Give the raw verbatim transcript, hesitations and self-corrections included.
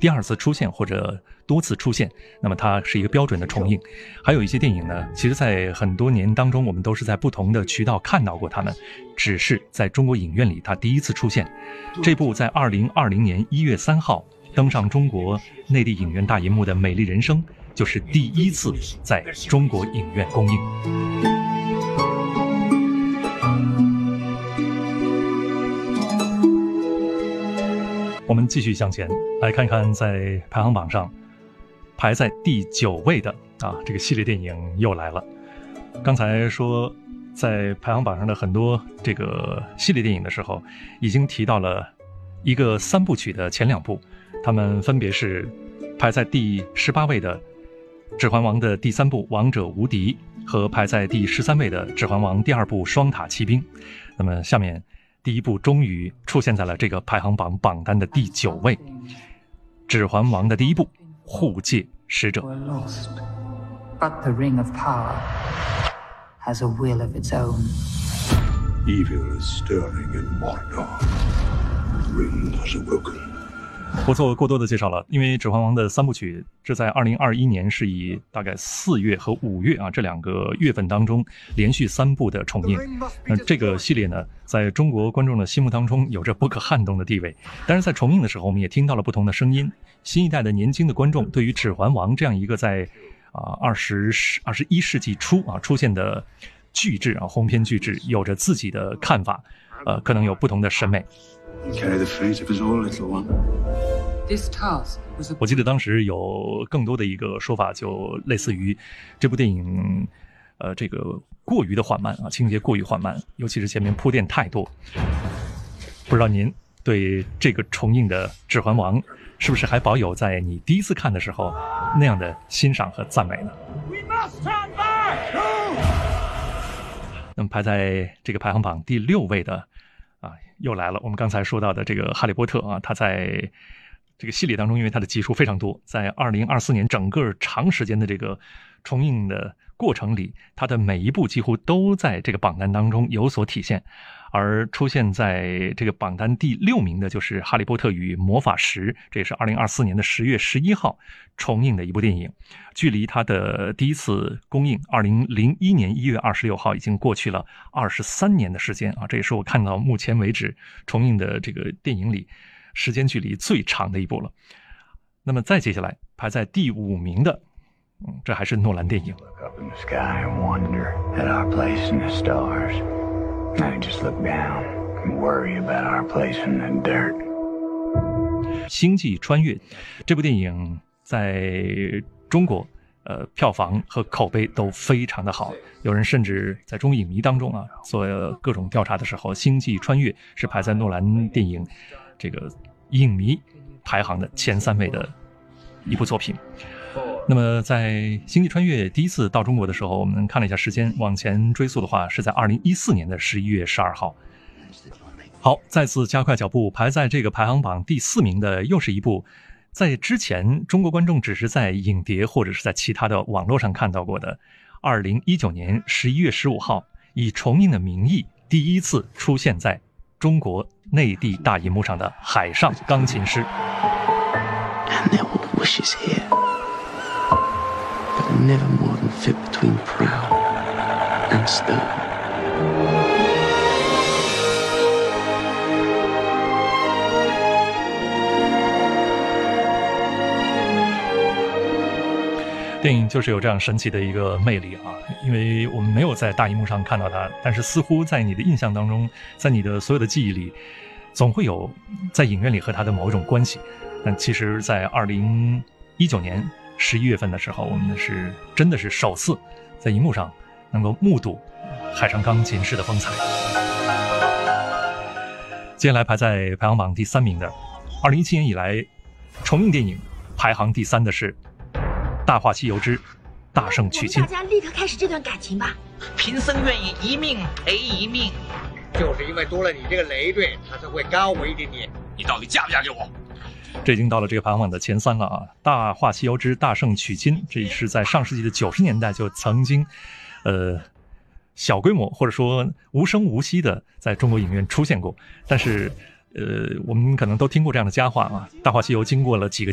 第二次出现或者多次出现，那么它是一个标准的重映。还有一些电影呢，其实在很多年当中我们都是在不同的渠道看到过它们，只是在中国影院里它第一次出现。这部在二零二零年一月三号登上中国内地影院大银幕的《美丽人生》就是第一次在中国影院公映。我们继续向前来看看，在排行榜上排在第九位的啊，这个系列电影又来了。刚才说在排行榜上的很多这个系列电影的时候，已经提到了一个三部曲的前两部，他们分别是排在第十八位的《指环王》的第三部《王者无敌》和排在第十三位的《指环王》第二部《双塔奇兵》。那么下面第一部终于出现在了这个排行榜榜单的第九位，《指环王》的第一部《护戒使者》。 But the ring of power has a will of its own. Evil is stirring in Mordor. The ring has awoken. 不做过多的介绍了，因为《指环王》的三部曲，这在二零二一年是以大概四月和五月啊这两个月份当中连续三部的重映。那这个系列呢，在中国观众的心目当中有着不可撼动的地位。但是在重映的时候，我们也听到了不同的声音。新一代的年轻的观众对于《指环王》这样一个在啊二十二十一世纪初啊出现的巨制啊鸿篇巨制，有着自己的看法，呃，可能有不同的审美。 Carry the fate of us all, little one. This task was a 我记得当时有更多的一个说法，就类似于这部电影，呃，这个过于的缓慢啊，情节过于缓慢，尤其是前面铺垫太多。不知道您对这个重映的《指环王》是不是还保有在你第一次看的时候那样的欣赏和赞美呢？那么排在这个排行榜第六位的啊，又来了。我们刚才说到的这个《哈利波特》啊，它在这个系列当中，因为它的集数非常多，在二零二四年整个长时间的这个重映的过程里，它的每一部几乎都在这个榜单当中有所体现。而出现在这个榜单第六名的就是《哈利波特与魔法石》，这也是二零二四年的十月十一号重映的一部电影。距离它的第一次公映二零零一年一月二十六号已经过去了二十三年的时间啊，这也是我看到目前为止重映的这个电影里时间距离最长的一部了。那么再接下来排在第五名的，嗯，这还是诺兰电影。 Look up in the sky and wonder at our place in the stars. I just look down and worry about our place in the dirt. 星际穿越这部电影在中国呃票房和口碑都非常的好，有人甚至在中国影迷当中啊做各种调查的时候，星际穿越是排在诺兰电影这个影迷排行的前三位的一部作品。那么在星际穿越第一次到中国的时候，我们看了一下时间，往前追溯的话是在二零一四年的十一月十二号。好，再次加快脚步，排在这个排行榜第四名的又是一部在之前中国观众只是在影碟或者是在其他的网络上看到过的，二零一九年十一月十五号以重映的名义第一次出现在中国内地大银幕上的《海上钢琴师》。 And there were wishes here, but never more than fit between proud and stern. 电影就是有这样神奇的一个魅力啊，因为我们没有在大荧幕上看到它，但是似乎在你的印象当中，在你的所有的记忆里，总会有在影院里和它的某一种关系。但其实在二零一九年十一月份的时候，我们是真的是首次在荧幕上能够目睹海上钢琴师的风采。接下来排在排行榜第三名的二零一七年以来重映电影排行第三的是《大话西游之大圣娶亲》。 大家立刻开始这段感情吧。 贫僧愿意一命赔一命， 就是因为多了你这个累赘，他才会高我一点点。 你到底嫁不嫁给我？ 这已经到了这个排行榜的前三了啊！《大话西游之大圣娶亲》，这是在上世纪的九十年代就曾经，呃，小规模或者说无声无息的在中国影院出现过，但是，呃，我们可能都听过这样的佳话啊，《大话西游》经过了几个